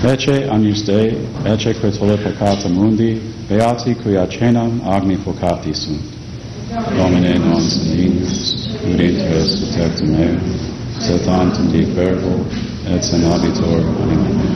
Ecce agnus Dei, ecce que tolle peccata mundi, beati qui acenam agni focati sunt. Domine non sinius, ut intres tectum eo, sed tantum dic verbo, et senabitur anima mea.